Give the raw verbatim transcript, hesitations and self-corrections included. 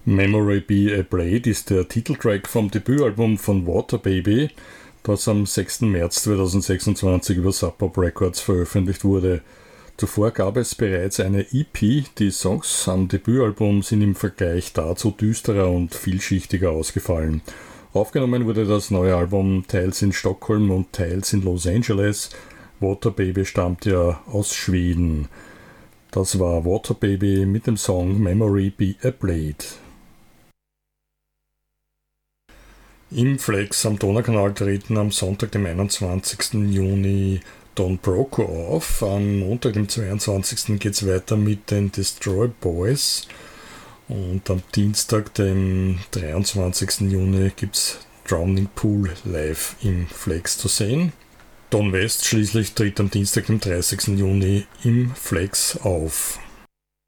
Memory Be a Blade ist der Titeltrack vom Debütalbum von Water Baby, das am sechsten März zweitausendsechsundzwanzig über Sub Pop Records veröffentlicht wurde. Zuvor gab es bereits eine E P, die Songs am Debütalbum sind im Vergleich dazu düsterer und vielschichtiger ausgefallen. Aufgenommen wurde das neue Album teils in Stockholm und teils in Los Angeles. Water Baby stammt ja aus Schweden. Das war Water Baby mit dem Song Memory Be a Blade. Im Flex am Donaukanal treten am Sonntag, dem einundzwanzigsten Juni, Don Broco auf. Am Montag, dem zweiundzwanzigsten geht es weiter mit den Destroy Boys. Und am Dienstag, dem dreiundzwanzigsten Juni, gibt es Drowning Pool live im Flex zu sehen. Don West schließlich tritt am Dienstag, dem dreißigsten Juni im Flex auf.